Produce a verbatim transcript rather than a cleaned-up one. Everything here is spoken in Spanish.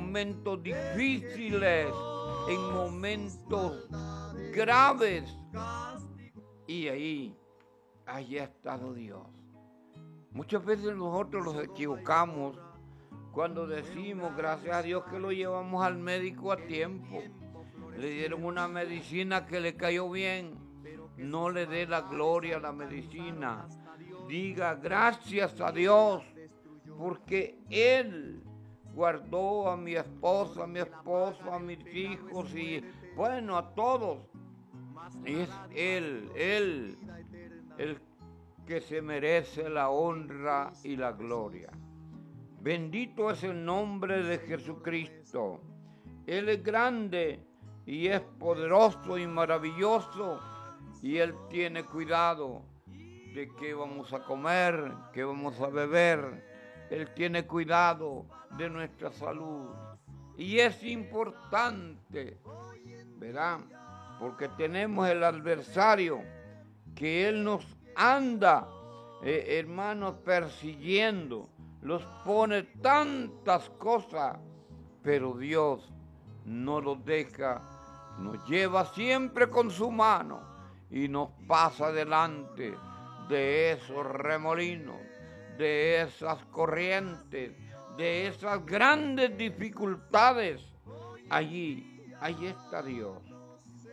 momentos difíciles, en momentos graves. Y ahí, ahí ha estado Dios. Muchas veces nosotros nos equivocamos cuando decimos, gracias a Dios que lo llevamos al médico a tiempo. Le dieron una medicina que le cayó bien. No le dé la gloria a la medicina. Diga gracias a Dios, porque Él guardó a mi esposa, a mi esposo, a mis hijos y bueno, a todos. Es Él, Él, el que se merece la honra y la gloria. Bendito es el nombre de Jesucristo. Él es grande y es poderoso y maravilloso, y Él tiene cuidado de qué vamos a comer, qué vamos a beber. Él tiene cuidado de nuestra salud. Y es importante, ¿verdad? Porque tenemos el adversario que Él nos anda, eh, hermanos, persiguiendo. Los pone tantas cosas, pero Dios no los deja, nos lleva siempre con su mano y nos pasa delante de esos remolinos, de esas corrientes, de esas grandes dificultades. Allí, allí está Dios.